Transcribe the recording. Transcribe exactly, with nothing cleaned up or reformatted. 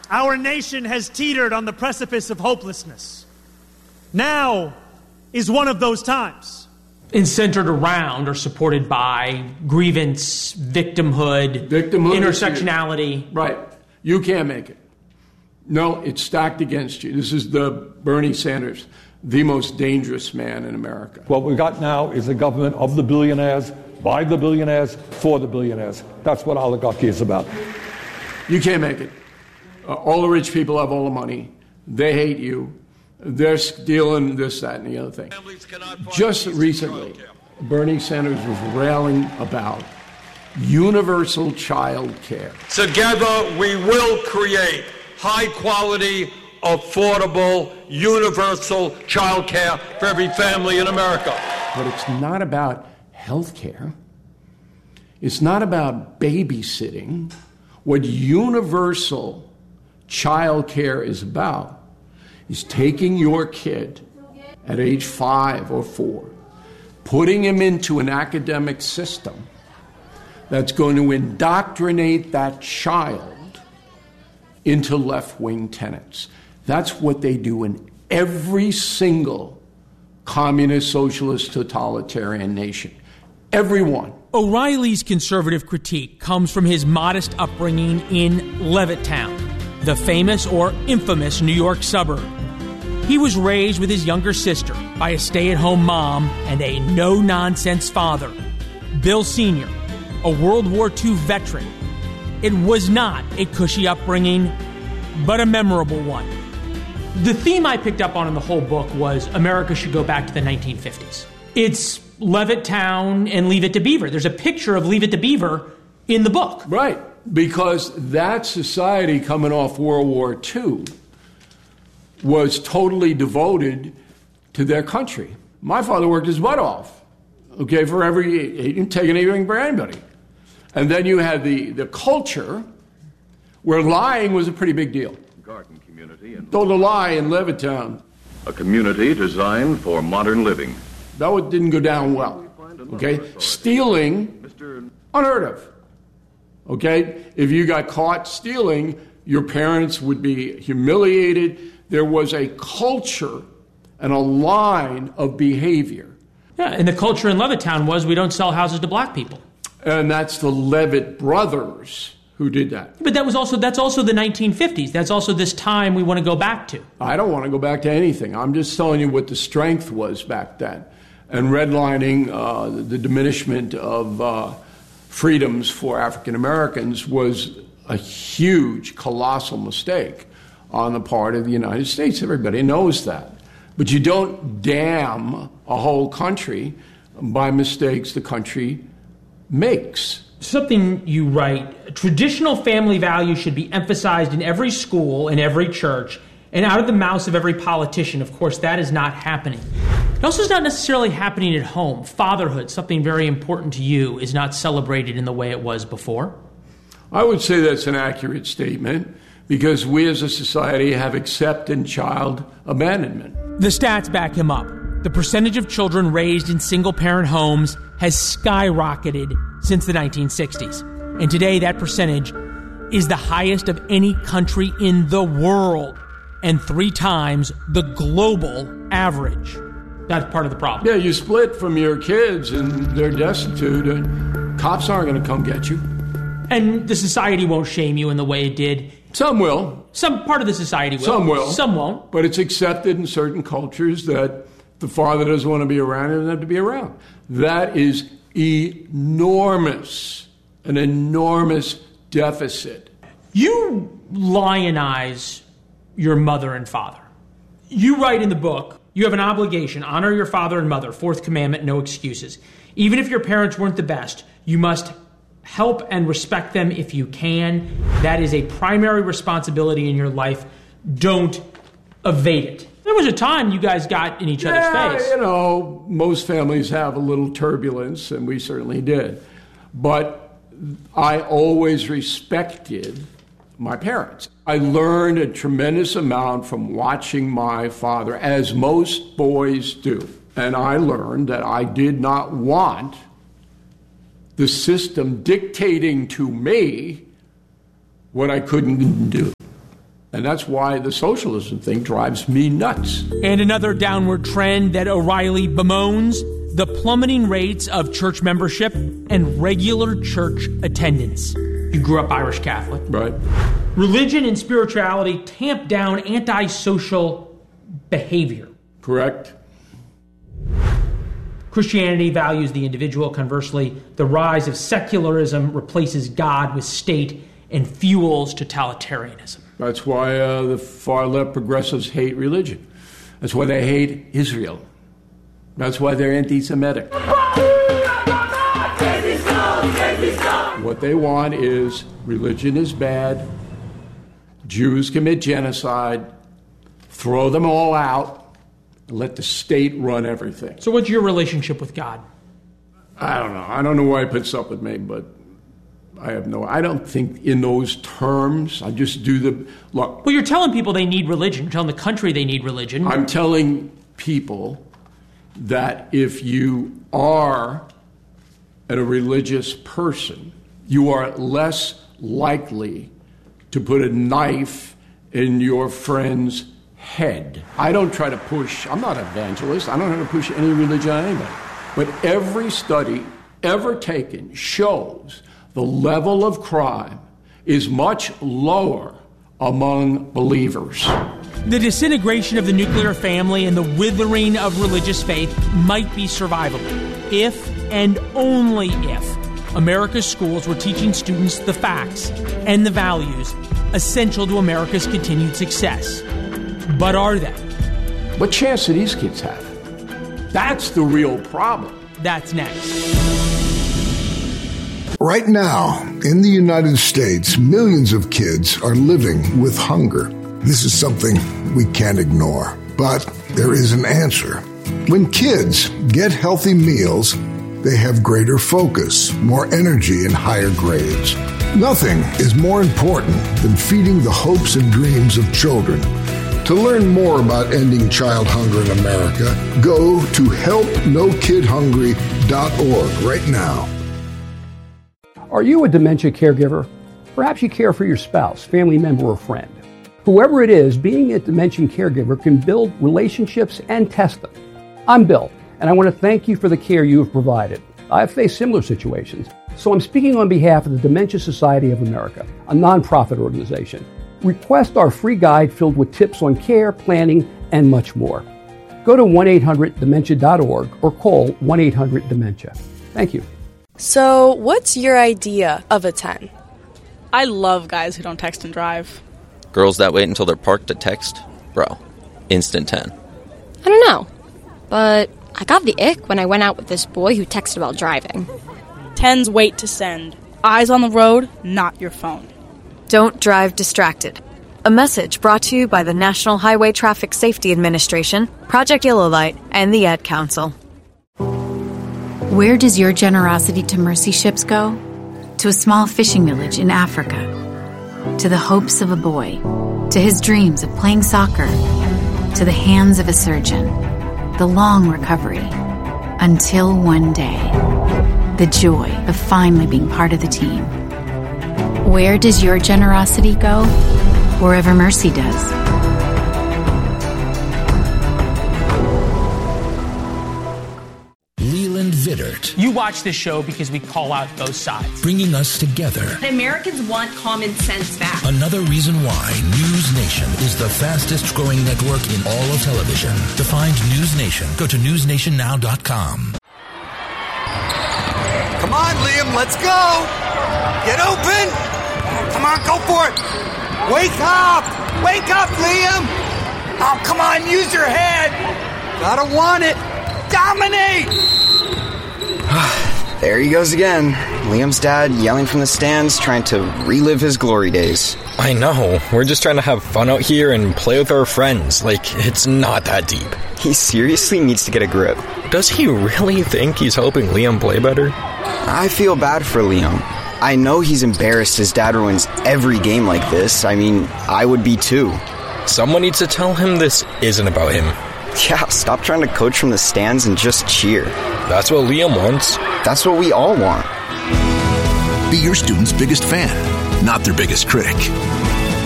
our nation has teetered on the precipice of hopelessness. Now is one of those times. And centered around or supported by grievance, victimhood, victimhood intersectionality. Right. You can't make it. No, it's stacked against you. This is the Bernie Sanders, the most dangerous man in America. What we've got now is a government of the billionaires, by the billionaires, for the billionaires. That's what oligarchy is about. You can't make it. Uh, all the rich people have all the money. They hate you. They're stealing this, that, and the other thing. Just recently, Bernie Sanders was railing about universal child care. Together, we will create high-quality, affordable, universal child care for every family in America. But it's not about health care. It's not about babysitting. What universal child care is about is taking your kid at age five or four, putting him into an academic system that's going to indoctrinate that child into left-wing tenets. That's what they do in every single communist, socialist, totalitarian nation. Everyone. O'Reilly's conservative critique comes from his modest upbringing in Levittown, the famous or infamous New York suburb. He was raised with his younger sister by a stay-at-home mom and a no-nonsense father, Bill Senior, a World War Two veteran. It was not a cushy upbringing, but a memorable one. The theme I picked up on in the whole book was America should go back to the nineteen fifties. It's Levittown and Leave It to Beaver. There's a picture of Leave It to Beaver in the book. Right, because that society coming off World War Two was totally devoted to their country. My father worked his butt off, okay, for every, he didn't take anything for anybody. And then you had the, the culture where lying was a pretty big deal. Garden community in Told a lie in Levittown. A community designed for modern living. That one didn't go down well, okay? Stealing, unheard of, okay? If you got caught stealing, your parents would be humiliated. There was a culture and a line of behavior. Yeah, and the culture in Levittown was we don't sell houses to black people. And that's the Levitt brothers who did that. But that was also that's also the nineteen fifties. That's also this time we want to go back to. I don't want to go back to anything. I'm just telling you what the strength was back then. And redlining uh, the diminishment of uh, freedoms for African Americans was a huge, colossal mistake on the part of the United States. Everybody knows that. But you don't damn a whole country by mistakes the country makes. Something you write, traditional family values should be emphasized in every school, in every church, and out of the mouths of every politician. Of course, that is not happening. It also is not necessarily happening at home. Fatherhood, something very important to you, is not celebrated in the way it was before. I would say that's an accurate statement, because we as a society have accepted child abandonment. The stats back him up. The percentage of children raised in single-parent homes has skyrocketed since the nineteen sixties. And today that percentage is the highest of any country in the world, and three times the global average. That's part of the problem. Yeah, you split from your kids and they're destitute, and cops aren't going to come get you. And the society won't shame you in the way it did. Some will. Some part of the society will. Some will. Some won't. But it's accepted in certain cultures that the father doesn't want to be around, he doesn't have to be around. That is enormous, an enormous deficit. You lionize your mother and father. You write in the book, you have an obligation, honor your father and mother, fourth commandment, no excuses. Even if your parents weren't the best, you must help and respect them if you can. That is a primary responsibility in your life. Don't evade it. There was a time you guys got in each other's yeah, face. You know, most families have a little turbulence, and we certainly did. But I always respected my parents. I learned a tremendous amount from watching my father, as most boys do. And I learned that I did not want the system dictating to me what I couldn't do. And that's why the socialism thing drives me nuts. And another downward trend that O'Reilly bemoans, the plummeting rates of church membership and regular church attendance. You grew up Irish Catholic. Right. Religion and spirituality tamp down antisocial behavior. Correct. Christianity values the individual. Conversely, the rise of secularism replaces God with state and fuels totalitarianism. That's why uh, the far-left progressives hate religion. That's why they hate Israel. That's why they're anti-Semitic. What they want is religion is bad, Jews commit genocide, throw them all out, and let the state run everything. So what's your relationship with God? I don't know. I don't know why he puts up with me, but I have no... I don't think in those terms. I just do the... Look. Well, you're telling people they need religion. You're telling the country they need religion. I'm telling people that if you are a religious person, you are less likely to put a knife in your friend's head. I don't try to push, I'm not an evangelist, I don't have to push any religion on anybody. But every study ever taken shows the level of crime is much lower among believers. The disintegration of the nuclear family and the withering of religious faith might be survivable if and only if America's schools were teaching students the facts and the values essential to America's continued success. But are they? What chance do these kids have? That's the real problem. That's next. Right now, in the United States, millions of kids are living with hunger. This is something we can't ignore, but there is an answer. When kids get healthy meals, they have greater focus, more energy, and higher grades. Nothing is more important than feeding the hopes and dreams of children. To learn more about ending child hunger in America, go to help no kid hungry dot org right now. Are you a dementia caregiver? Perhaps you care for your spouse, family member, or friend. Whoever it is, being a dementia caregiver can build relationships and test them. I'm Bill, and I want to thank you for the care you have provided. I've faced similar situations, so I'm speaking on behalf of the Dementia Society of America, a nonprofit organization. Request our free guide filled with tips on care, planning, and much more. Go to one eight hundred dementia dot org or call one eight hundred dementia. Thank you. So, what's your idea of a ten? I love guys who don't text and drive. Girls that wait until they're parked to text? Bro, instant ten. I don't know, but I got the ick when I went out with this boy who texted while driving. Tens wait to send. Eyes on the road, not your phone. Don't drive distracted. A message brought to you by the National Highway Traffic Safety Administration, Project Yellow Light, and the Ad Council. Where does your generosity to mercy ships go? To a small fishing village in Africa. To the hopes of a boy. To his dreams of playing soccer. To the hands of a surgeon. The long recovery. Until one day. The joy of finally being part of the team. Where does your generosity go? Wherever mercy does. You watch this show because we call out both sides. Bringing us together. Americans want common sense back. Another reason why News Nation is the fastest growing network in all of television. To find News Nation, go to news nation now dot com. Come on, Liam, let's go. Get open. Come on, go for it. Wake up. Wake up, Liam. Oh, come on, use your head. Gotta want it. Dominate. There he goes again. Liam's dad yelling from the stands, trying to relive his glory days. I know. We're just trying to have fun out here and play with our friends. Like, it's not that deep. He seriously needs to get a grip. Does he really think he's helping Liam play better? I feel bad for Liam. I know he's embarrassed his dad ruins every game like this. I mean, I would be too. Someone needs to tell him this isn't about him. Yeah, stop trying to coach from the stands and just cheer. That's what Liam wants. That's what we all want. Be your student's biggest fan, not their biggest critic.